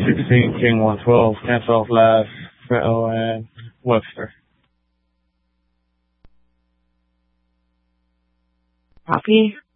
16, King 112, cancel off last, Fetto and Webster. Copy.